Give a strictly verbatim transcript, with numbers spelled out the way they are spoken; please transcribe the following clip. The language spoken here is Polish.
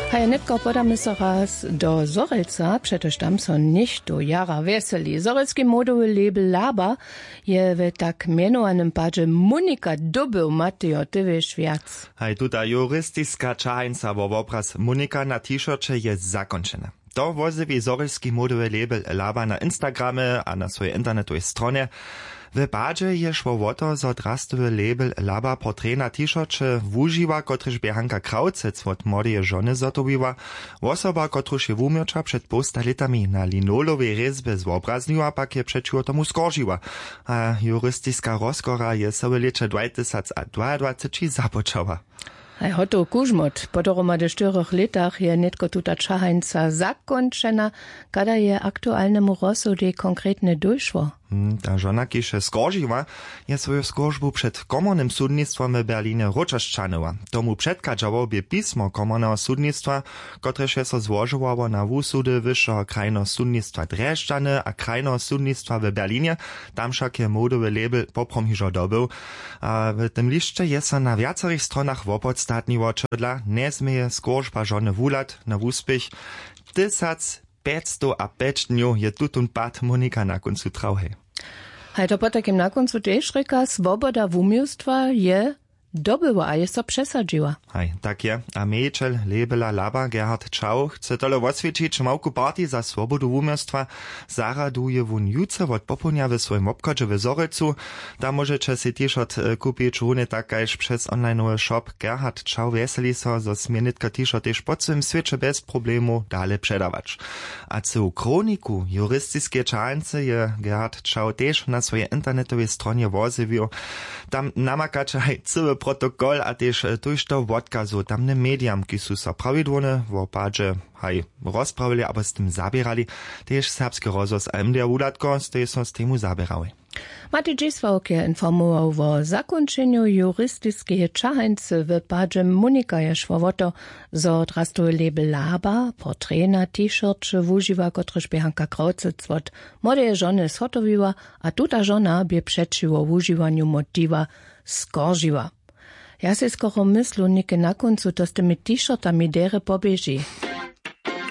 Hej, netko podamy so raz do Zorelca, przecież tam są nicht do jara weseli. Zorelski modowy label Laba je w tak mianowanym padzie Monika Dubył. Mateo, ty wiesz wiac. Hej, tuta jurystyska czahańca w obraz Monika na t-shircie jest zakończona. To wozywi Zorelski modowy label Laba na Instagramie a na swojej internetowej stronie. W padzie je szło o to, zo drastowy label Laba portret na t-shircie wužiwa, kotryż Bianka Kraucec od młodeje żony zotowiła, osoba, kotryż je wumiocza przed posta latami na linolowej rezbie zwobrazniła, pak je przeciwko tomu skoržiła. A jurystyska rozkora je sobie lecze dwa tysiące dwudziesty zapoczęła. Hej, hoto kužmot, po doroma de štyrich letach je netko tuta čahańca zakončena, kada je aktualnemu rozsudzie konkretne dojšło. Hmm, ta żona, kiše skoržiła, je svoju skoržbu przed komornym sudnictwem w Berlinie ročaščanila. Tomu předkađało by pismo komornego sudnictwa, kotrež je so złożyło na wusudy wyższego krajnego sudnictwa Dresdane a krajnego sudnictwa w Berlinie, tam však je modowy label popromhižo dobył. A w tym liście je so na wiacerých stronach wopodstatniło, čodla nezmieje skoržba žony wulat na wuspich. Tysac petsto a peć dniów je tutun pad Monika na koncu trauhej. Hej, to po takim na koncu też reka, swoboda wumiostwa je dobyła, a je so przesadziła. Hej, tak je. A majiteľ labela Laba Gerhard Čau chce tole odsvědčiť małku partii za swobodu wumiostwa, zaraduje wun juce od popołudnia w swoim obchodzie w Zorelcu. Tam możecie si t-shirt kupić runy takajž przez onlineowy shop. Gerhard Čau veseli so, zo smienitka t-shirt też pod swym świecie bez problemu dalej przedawać. A co kroniku jurystyskie čahańce je Gerhard Čau też na swojej internetowej stronie wozywił. Tam namakacze hej cały protokol a też tuż to odkazu tamnym mediam, ki su so prawidłone w opadzie haj rozprawili, aber z tym zabierali, też serbski rozhlas M D R udatko, z tej są z temu zabierali. Matej Dzisławk je informował o zakończeniu jurystycznej čahańcy w padzie Monika je szło o to, zo drastowy label Laba, portret na t-shircie wužiwa, kotryż Bianka Kraucec od młodeje żony zhotowiła, a tuta żona by przeciwko wužiwaniu motywa skoržiła. Ja se skoro myslu, nike na koncu, to z tymi t-shirtami dere pobieži.